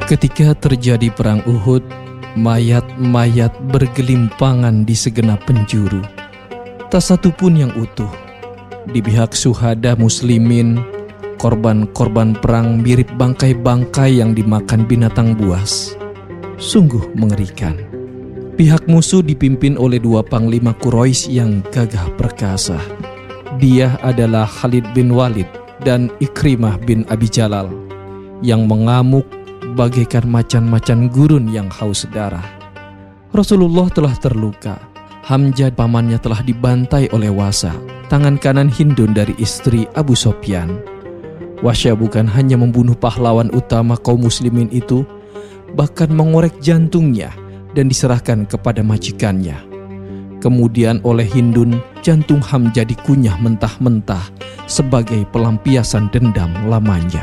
Ketika terjadi perang Uhud, mayat-mayat bergelimpangan di segenap penjuru. Tak satu pun yang utuh. Di pihak syuhada muslimin, korban-korban perang mirip bangkai-bangkai yang dimakan binatang buas. Sungguh mengerikan. Pihak musuh dipimpin oleh dua panglima Quraisy yang gagah perkasa. Dia adalah Khalid bin Walid dan Ikrimah bin Abi Jalal yang mengamuk bagaikan macan-macan gurun yang haus darah. Rasulullah telah terluka. Hamzah pamannya telah dibantai oleh Wasa, tangan kanan Hindun dari istri Abu Sofyan. Wasya bukan hanya membunuh pahlawan utama kaum muslimin itu, bahkan mengorek jantungnya dan diserahkan kepada majikannya. Kemudian oleh Hindun, jantung Hamzah dikunyah mentah-mentah sebagai pelampiasan dendam lamanya.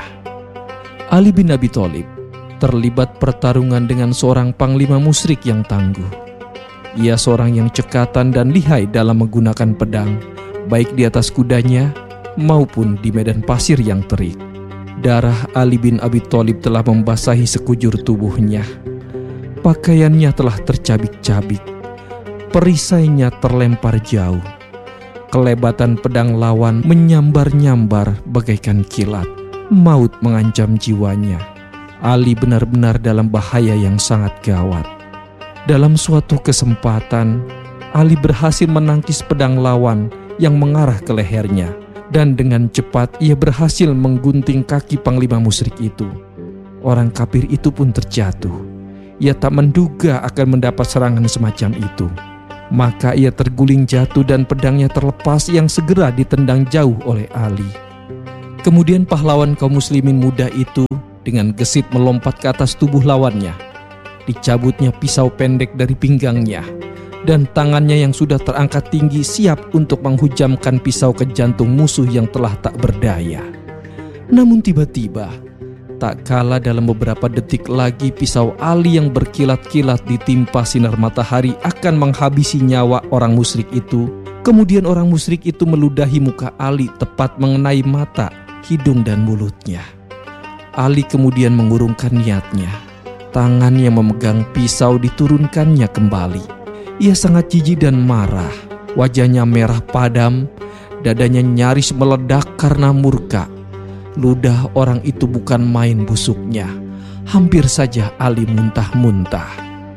Ali bin Abi Thalib terlibat pertarungan dengan seorang panglima musyrik yang tangguh. Ia seorang yang cekatan dan lihai dalam menggunakan pedang, baik di atas kudanya maupun di medan pasir yang terik. Darah Ali bin Abi Thalib telah membasahi sekujur tubuhnya. Pakaiannya telah tercabik-cabik. Perisainya terlempar jauh. Kelebatan pedang lawan menyambar-nyambar bagaikan kilat. Maut mengancam jiwanya. Ali benar-benar dalam bahaya yang sangat gawat. Dalam suatu kesempatan, Ali berhasil menangkis pedang lawan yang mengarah ke lehernya, dan dengan cepat ia berhasil menggunting kaki panglima musyrik itu. Orang kafir itu pun terjatuh. Ia tak menduga akan mendapat serangan semacam itu. Maka ia terguling jatuh dan pedangnya terlepas yang segera ditendang jauh oleh Ali. Kemudian pahlawan kaum muslimin muda itu dengan gesit melompat ke atas tubuh lawannya. Dicabutnya pisau pendek dari pinggangnya, dan tangannya yang sudah terangkat tinggi siap untuk menghujamkan pisau ke jantung musuh yang telah tak berdaya. Namun tiba-tiba, tak kalah dalam beberapa detik lagi pisau Ali yang berkilat-kilat ditimpa sinar matahari akan menghabisi nyawa orang musyrik itu. Kemudian orang musyrik itu meludahi muka Ali tepat mengenai mata, hidung dan mulutnya. Ali kemudian mengurungkan niatnya. Tangan yang memegang pisau diturunkannya kembali. Ia sangat jijik dan marah. Wajahnya merah padam, dadanya nyaris meledak karena murka. Ludah orang itu bukan main busuknya. Hampir saja Ali muntah-muntah.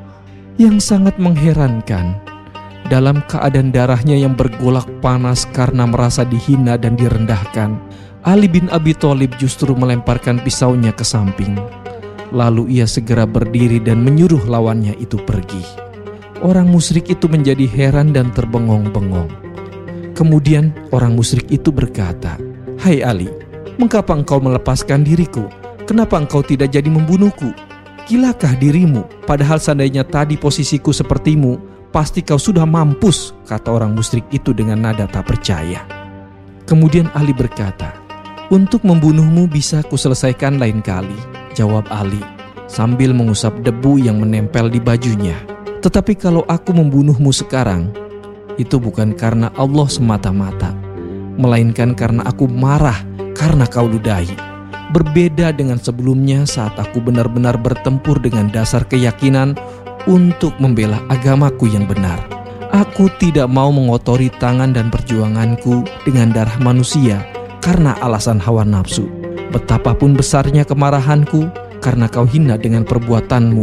Yang sangat mengherankan, dalam keadaan darahnya yang bergolak panas karena merasa dihina dan direndahkan, Ali bin Abi Thalib justru melemparkan pisaunya ke samping. Lalu ia segera berdiri dan menyuruh lawannya itu pergi. Orang musyrik itu menjadi heran dan terbengong-bengong. Kemudian orang musyrik itu berkata, "Hai Ali, mengapa engkau melepaskan diriku? Kenapa engkau tidak jadi membunuhku? Gilakah dirimu? Padahal seandainya tadi posisiku sepertimu, pasti kau sudah mampus," kata orang musyrik itu dengan nada tak percaya. Kemudian Ali berkata, "Untuk membunuhmu bisa kuselesaikan lain kali," jawab Ali sambil mengusap debu yang menempel di bajunya. "Tetapi kalau aku membunuhmu sekarang, itu bukan karena Allah semata-mata, melainkan karena aku marah karena kau ludahi. Berbeda dengan sebelumnya saat aku benar-benar bertempur dengan dasar keyakinan untuk membela agamaku yang benar. Aku tidak mau mengotori tangan dan perjuanganku dengan darah manusia karena alasan hawa nafsu. Betapapun besarnya kemarahanku karena kau hina dengan perbuatanmu